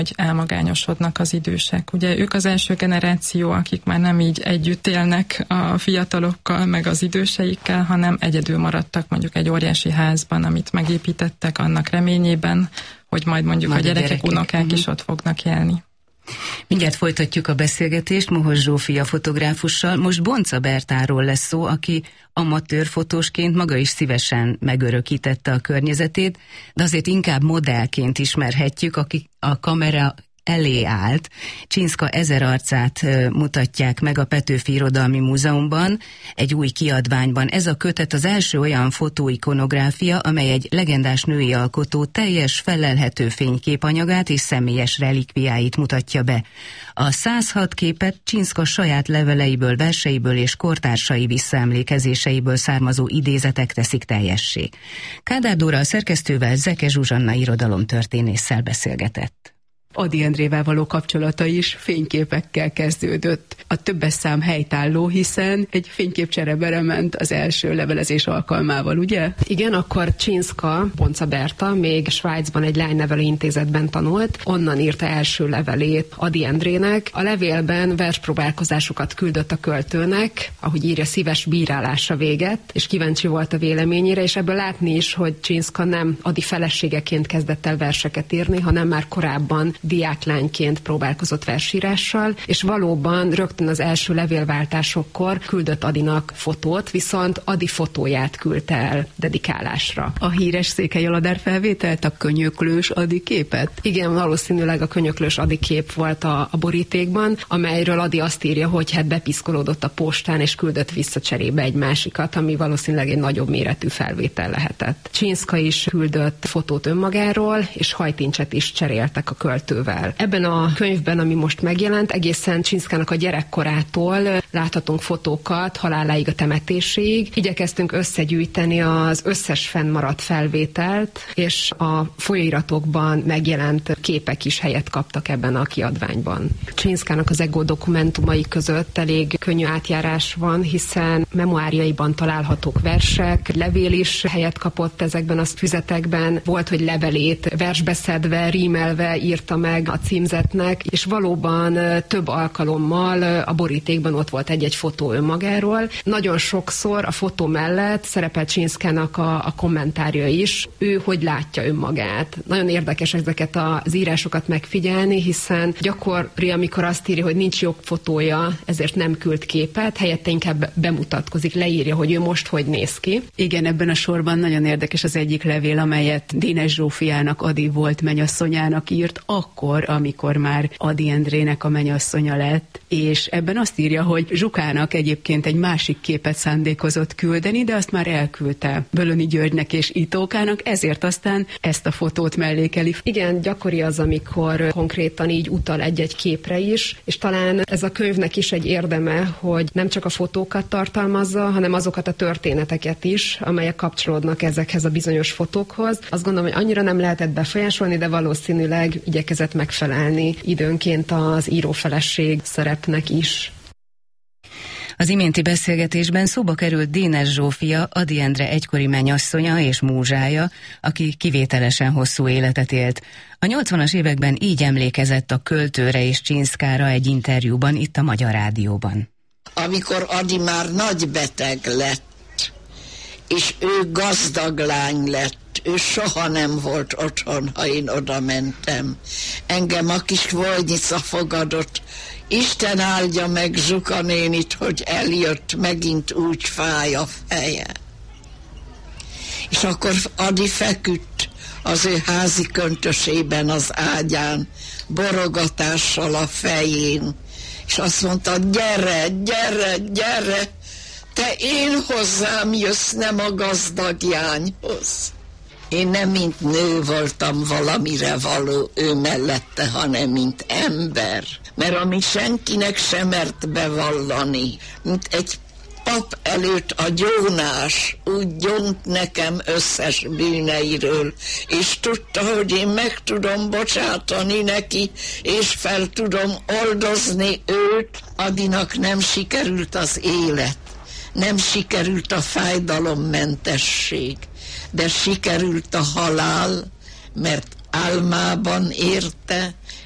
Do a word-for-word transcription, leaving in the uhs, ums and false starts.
hogy elmagányosodnak az idősek. Ugye ők az első generáció, akik már nem így együtt élnek a fiatalokkal, meg az időseikkel, hanem egyedül maradtak mondjuk egy óriási házban, amit megépítettek annak reményében, hogy majd mondjuk majd a gyerekek, gyerekek, unokák uh-huh. is ott fognak élni. Mindjárt folytatjuk a beszélgetést Mohos Zsófia fotográfussal. Most Bonca Bertáról lesz szó, aki amatőr fotósként maga is szívesen megörökítette a környezetét, de azért inkább modellként ismerhetjük, aki a kamera elé állt. Csinszka ezer arcát mutatják meg a Petőfi Irodalmi Múzeumban, egy új kiadványban. Ez a kötet az első olyan fotóikonográfia, amely egy legendás női alkotó teljes felelhető fényképanyagát és személyes relikviáit mutatja be. A száz hat képet Csinszka saját leveleiből, verseiből és kortársai visszaemlékezéseiből származó idézetek teszik teljessé. Kádár Dóra a szerkesztővel, Zeke Zsuzsanna irodalomtörténésszel beszélgetett. Ady Endrével való kapcsolata is fényképekkel kezdődött. A többes szám helytálló, hiszen egy fényképcserebere ment az első levelezés alkalmával, ugye? Igen, akkor Csinszka, Bonca Berta még Svájcban egy lánynevelő intézetben tanult, onnan írta első levelét Ady Endrének. A levélben verspróbálkozásokat küldött a költőnek, ahogy írja, szíves bírálásra véget, és kíváncsi volt a véleményére, és ebből látni is, hogy Csinszka nem Ady feleségeként kezdett el verseket írni, hanem már korábban diáklányként próbálkozott versírással, és valóban rögtön az első levélváltásokkor küldött Adynak fotót, viszont Ady fotóját küldte el dedikálásra. A híres Székely Aladár felvételt, a könyöklős Ady képet? Igen, valószínűleg a könyöklős Ady kép volt a, a borítékban, amelyről Ady azt írja, hogy hát bepiszkolódott a postán, és küldött vissza cserébe egy másikat, ami valószínűleg egy nagyobb méretű felvétel lehetett. Csinszka is küldött fotót önmagáról, és hajtincset is cseréltek a költő. Ebben a könyvben, ami most megjelent, egészen Csinszkának a gyerekkorától láthatunk fotókat haláláig, a temetéséig. Igyekeztünk összegyűjteni az összes fennmaradt felvételt, és a folyóiratokban megjelent képek is helyet kaptak ebben a kiadványban. Csinszkának az Ego dokumentumai között elég könnyű átjárás van, hiszen memoárjaiban találhatók versek, levél is helyet kapott ezekben a füzetekben. Volt, hogy levelét versbeszedve, rímelve írta meg a címzetnek, és valóban több alkalommal a borítékban ott volt egy-egy fotó önmagáról. Nagyon sokszor a fotó mellett szerepel Csinszkának a, a kommentárja is, ő hogy látja önmagát. Nagyon érdekes ezeket az írásokat megfigyelni, hiszen gyakori, amikor azt írja, hogy nincs jobb fotója, ezért nem küld képet, helyette inkább bemutatkozik, leírja, hogy ő most hogy néz ki. Igen, ebben a sorban nagyon érdekes az egyik levél, amelyet Dénes Zsófiának, Ady volt mennyasszonyának írt, akkor, amikor már Ady Endrének a mennyasszonya lett, és ebben azt írja, hogy Zsukának egyébként egy másik képet szándékozott küldeni, de azt már elküldte Bölöni Györgynek és Itókának, ezért aztán ezt a fotót mellékeli. Igen, gyakori az, amikor konkrétan így utal egy-egy képre is, és talán ez a könyvnek is egy érdeme, hogy nem csak a fotókat tartalmazza, hanem azokat a történeteket is, amelyek kapcsolódnak ezekhez a bizonyos fotókhoz. Azt gondolom, hogy annyira nem lehetett befolyásolni, de valószínűleg igyekezett megfelelni időnként az írófeleség szerepnek is. Az iménti beszélgetésben szóba került Dénes Zsófia, Ady Endre egykori mennyasszonya és múzsája, aki kivételesen hosszú életet élt. A nyolcvanas években így emlékezett a költőre és Csinszkára egy interjúban itt a Magyar Rádióban. Amikor Ady már nagy beteg lett, és ő gazdag lány lett, ő soha nem volt otthon, ha én oda mentem. Engem a kis Vojnica fogadott. Isten áldja meg Zsuka nénit, hogy eljött, megint úgy fáj a feje. És akkor Ady feküdt az ő házi köntösében az ágyán, borogatással a fején, és azt mondta, gyere, gyere, gyere, te én hozzám jössz, nem a gazdagjányhoz. Én nem mint nő voltam valamire való ő mellette, hanem mint ember. Mert ami senkinek sem mert bevallani, mint egy pap előtt a gyónás, úgy gyónt nekem összes bűneiről, és tudta, hogy én meg tudom bocsátani neki, és fel tudom oldozni őt. Adynak nem sikerült az élet, nem sikerült a fájdalommentesség, de sikerült a halál, mert álmában érte,